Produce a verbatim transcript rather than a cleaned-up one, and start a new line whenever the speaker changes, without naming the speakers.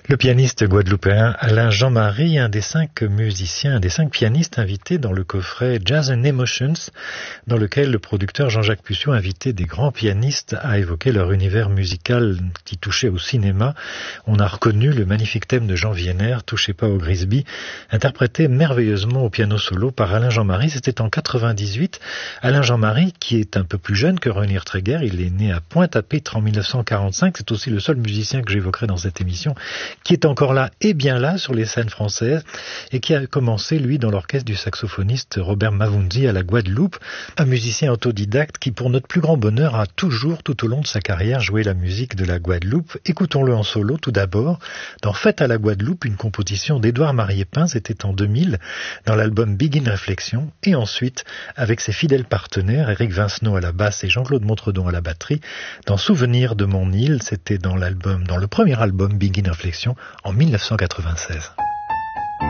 Le pianiste guadeloupéen Alain Jean-Marie, un des cinq musiciens, un des cinq pianistes invités dans le coffret Jazz and Emotions, dans lequel le producteur Jean-Jacques Puceau invitait des grands pianistes à évoquer leur univers musical qui touchait au cinéma. On a reconnu le magnifique thème de Jean Vienner, Touchez pas au Grisby, interprété merveilleusement au piano solo par Alain Jean-Marie. C'était en quatre-vingt-dix-huit. Alain Jean-Marie, qui est un peu plus jeune que René Treger, il est né à Pointe-à-Pitre en mille neuf cent quarante-cinq. C'est aussi le seul musicien que j'évoquerai dans cette émission, qui est encore là et bien là sur les scènes françaises et qui a commencé, lui, dans l'orchestre du saxophoniste Robert Mavunzi à la Guadeloupe, un musicien autodidacte qui, pour notre plus grand bonheur, a toujours, tout au long de sa carrière, joué la musique de la Guadeloupe. Écoutons-le en solo, tout d'abord, dans Fête à la Guadeloupe, une composition d'Édouard Mariépin, c'était en deux mille, dans l'album Begin Réflexion, et ensuite, avec ses fidèles partenaires, Éric Vincenot à la basse et Jean-Claude Montredon à la batterie, dans Souvenir de mon île, c'était dans l'album, dans le premier album Begin Réflexion, en mille neuf cent quatre-vingt-seize.